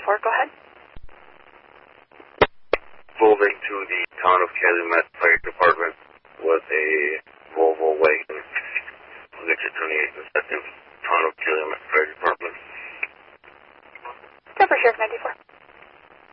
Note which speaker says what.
Speaker 1: 94, go ahead.
Speaker 2: Pulled into the town of Calumet Fire Department with a Volvo wagon. Victor 28 and 2nd, town of Calumet Fire Department.
Speaker 1: Go for Sheriff 94.